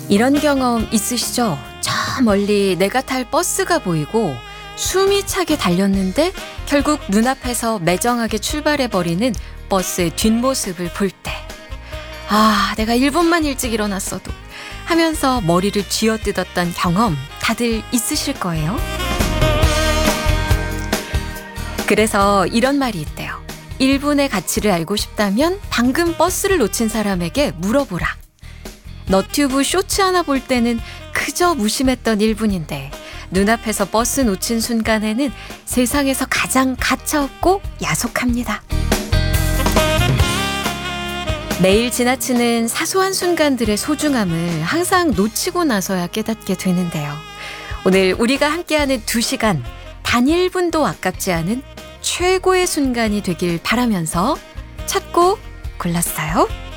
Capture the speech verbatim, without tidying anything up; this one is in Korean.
이런 경험 있으시죠? 저 멀리 내가 탈 버스가 보이고 숨이 차게 달렸는데 결국 눈앞에서 매정하게 출발해버리는 버스의 뒷모습을 볼 때, 아, 내가 일 분만 일찍 일어났어도 하면서 머리를 쥐어뜯었던 경험 다들 있으실 거예요. 그래서 이런 말이 있대요. 일 분의 가치를 알고 싶다면 방금 버스를 놓친 사람에게 물어보라. 너튜브 쇼츠 하나 볼 때는 그저 무심했던 일 분인데 눈앞에서 버스 놓친 순간에는 세상에서 가장 가차없고 야속합니다. 매일 지나치는 사소한 순간들의 소중함을 항상 놓치고 나서야 깨닫게 되는데요. 오늘 우리가 함께하는 두 시간, 단 일 분도 아깝지 않은 최고의 순간이 되길 바라면서 첫 곡 골랐어요.